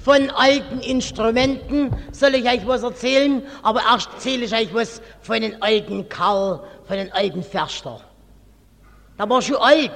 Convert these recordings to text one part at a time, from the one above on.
von alten Instrumenten soll ich euch was erzählen, aber erst erzähle ich euch was von den alten Karl, von den alten Förster. Der war schon alt,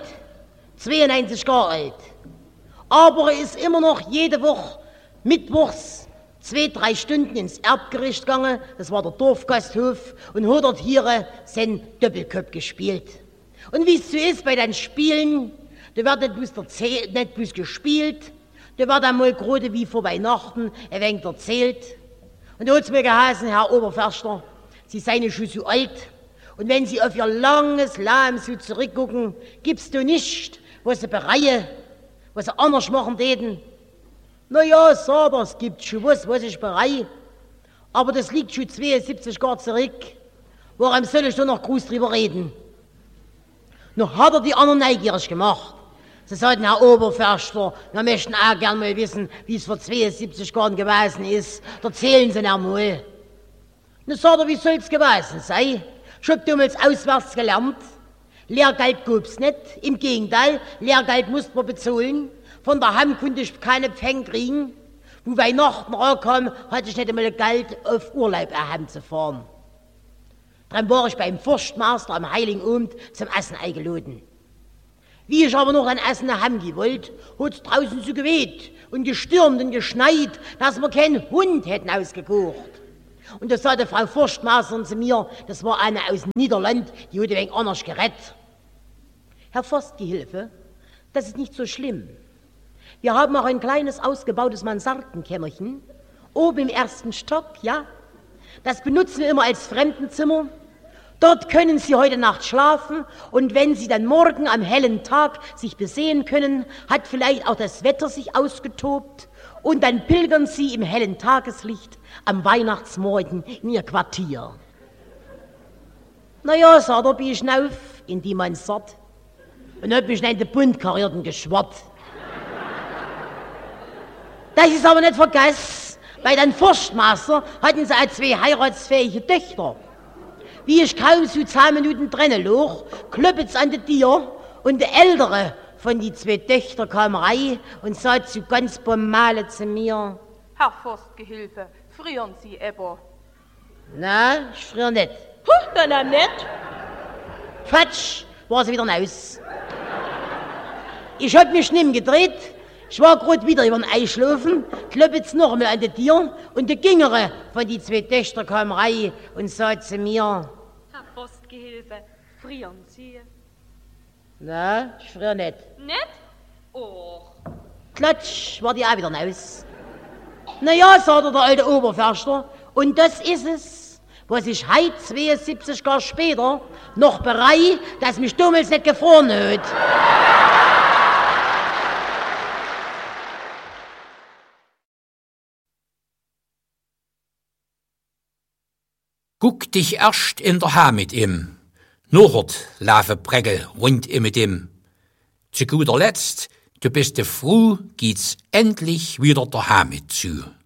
92 Jahre alt, aber er ist immer noch jede Woche mittwochs 2-3 Stunden ins Erbgericht gegangen, das war der Dorfgasthof, und hat dort hier sein Doppelkopf gespielt. Und wie es so ist bei den Spielen, da wird nicht bloß gespielt, da wird einmal gerade wie vor Weihnachten ein wenig erzählt. Und da hat es mir geheißen, Herr Oberförster, Sie seien schon so alt, und wenn Sie auf Ihr langes Leben so zurückgucken, gibt's da nicht, was Sie bereuen, was Sie anders machen täten. Na ja, sagt er, es gibt schon was ich bereue, aber das liegt schon 72 Jahre zurück. Warum soll ich da noch groß drüber reden? Noch hat er die anderen neugierig gemacht. Sie sagten, Herr Oberförster, wir möchten auch gern mal wissen, wie es vor 72 Jahren gewesen ist. Erzählen Sie noch mal. Dann sagt er, wie soll es gewesen sein? Ich hab damals auswärts gelernt. Lehrgeld gab's nicht. Im Gegenteil, Lehrgeld musste man bezahlen. Von daheim konnte ich keine Pfennig kriegen. Wo Weihnachten rankam, hatte ich nicht einmal Geld, auf Urlaub heimzufahren. Dann war ich beim Forstmeister am Heiligen Abend zum Essen eingeladen. Wie ich aber noch ein Essen daheim gewollt, hat es draußen so geweht und gestürmt und geschneit, dass wir keinen Hund hätten ausgekocht. Und da sagte Frau Forstmeisterin zu mir, das war eine aus Niederland, die hat ein wenig anders gerettet. Herr Forstgehilfe, das ist nicht so schlimm. Wir haben auch ein kleines ausgebautes Mansardenkämmerchen, oben im 1. Stock, ja. Das benutzen wir immer als Fremdenzimmer. Dort können Sie heute Nacht schlafen, und wenn Sie dann morgen am hellen Tag sich besehen können, hat vielleicht auch das Wetter sich ausgetobt, und dann pilgern Sie im hellen Tageslicht am Weihnachtsmorgen in Ihr Quartier. Na ja, sagt er, bin ich hinauf in die Mansard und hab mich in den bunt karierten geschwart. Das ist aber nicht vergessen, bei den Forstmeister hatten sie auch 2 heiratsfähige Töchter. Wie ich kaum so 10 Minuten drinnen lag, klopft's an der Tür, und der ältere von die 2 Töchter kam rein und sagt so ganz bomale zu mir: Herr Forstgehilfe, frieren Sie aber? Na, ich friere nicht. Na nicht? Quatsch, war sie wieder raus. Ich hab mich nimm gedreht, ich war grad wieder über den Einschlafen, klopft's noch einmal an der Tür, und der Gingere von die 2 Töchter kam rein und sagt zu mir: Herr Forstgehilfe, frieren Sie? Na, ich friere nicht. Nicht? Och. Klatsch, war die auch wieder raus. Na ja, sagt der alte Oberförster, und das ist es, was ich heute 72 Jahre später noch bereue, dass mich damals nicht gefroren hat. Guck dich erst in der Haar mit ihm, nachher laufe Prägel rund mit ihm. Zu guter Letzt, du bist froh, geht's endlich wieder der Haar mit zu.